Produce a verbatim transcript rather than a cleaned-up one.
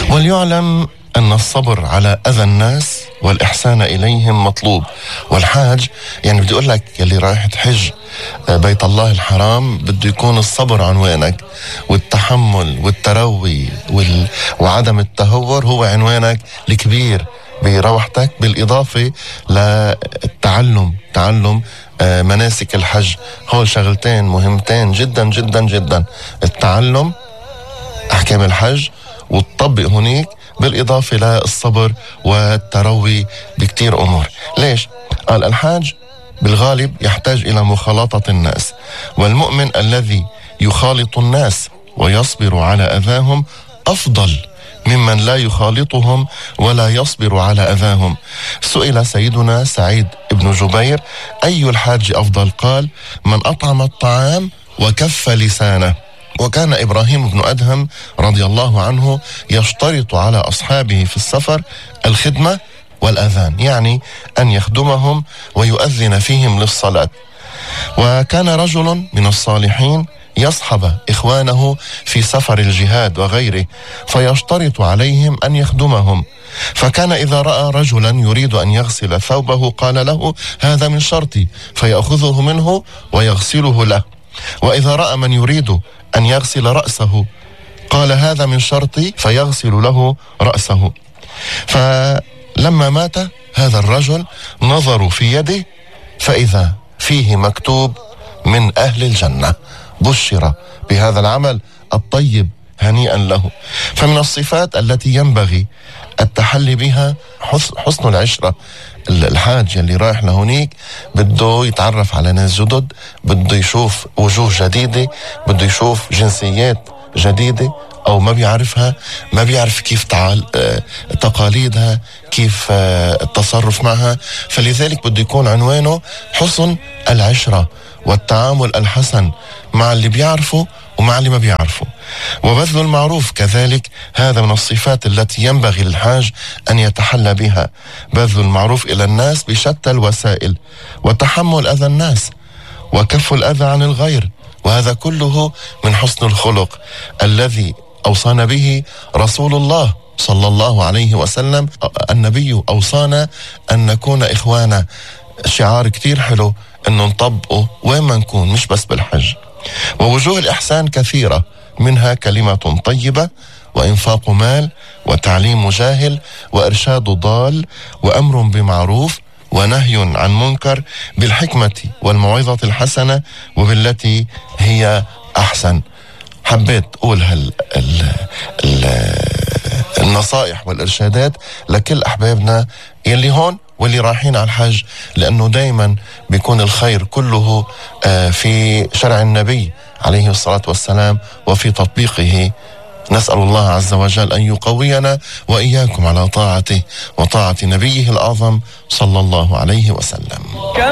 وليعلم أن الصبر على أذى الناس والإحسان إليهم مطلوب. والحاج يعني بدي أقول لك يلي رايح تحج بيت الله الحرام بده يكون الصبر عنوانك، والتحمل والتروي وال... وعدم التهور هو عنوانك الكبير بروحتك، بالإضافة للتعلم تعلم آه مناسك الحج. هول شغلتين مهمتين جدا جدا جدا، التعلم أحكام الحج والطبق هناك، بالإضافة للصبر والتروي بكتير أمور. ليش؟ قال الحاج بالغالب يحتاج إلى مخالطة الناس، والمؤمن الذي يخالط الناس ويصبر على أذاهم أفضل ممن لا يخالطهم ولا يصبر على أذاهم. سئل سيدنا سعيد بن جبير أي الحاج أفضل؟ قال من أطعم الطعام وكف لسانه. وكان إبراهيم بن أدهم رضي الله عنه يشترط على أصحابه في السفر الخدمة والأذان، يعني أن يخدمهم ويؤذن فيهم للصلاة. وكان رجل من الصالحين يصحب إخوانه في سفر الجهاد وغيره فيشترط عليهم أن يخدمهم، فكان إذا رأى رجلا يريد أن يغسل ثوبه قال له هذا من شرطي، فيأخذه منه ويغسله له. وإذا رأى من يريد أن يغسل رأسه قال هذا من شرطي، فيغسل له رأسه. فلما مات هذا الرجل نظروا في يده فإذا فيه مكتوب من أهل الجنة، بشر بهذا العمل الطيب هنيئا له. فمن الصفات التي ينبغي التحلي بها حسن العشرة. الحاج اللي رايح لهونيك بده يتعرف على ناس جدد، بده يشوف وجوه جديدة، بده يشوف جنسيات جديدة أو ما بيعرفها، ما بيعرف كيف تعال آه تقاليدها، كيف آه التصرف معها. فلذلك بده يكون عنوانه حسن العشرة والتعامل الحسن مع اللي بيعرفه ومع اللي ما بيعرفه. وبذل المعروف كذلك هذا من الصفات التي ينبغي للحاج أن يتحلى بها، بذل المعروف إلى الناس بشتى الوسائل، وتحمل أذى الناس، وكف الأذى عن الغير. وهذا كله من حسن الخلق الذي أوصانا به رسول الله صلى الله عليه وسلم. النبي أوصانا أن نكون إخوانا، شعار كتير حلو أنه نطبقه وين ما نكون، مش بس بالحج. ووجوه الإحسان كثيرة، منها كلمة طيبة، وإنفاق مال، وتعليم جاهل، وإرشاد ضال، وأمر بمعروف، ونهي عن منكر، بالحكمة والموعظة الحسنة، وبالتي هي أحسن. حبيت أقول هال ال ال النصائح والإرشادات لكل أحبابنا يلي هون واللي رايحين على الحج، لأنه دايما بيكون الخير كله في شرع النبي عليه الصلاة والسلام وفي تطبيقه. نسأل الله عز وجل أن يقوينا وإياكم على طاعته وطاعة نبيه الأعظم صلى الله عليه وسلم.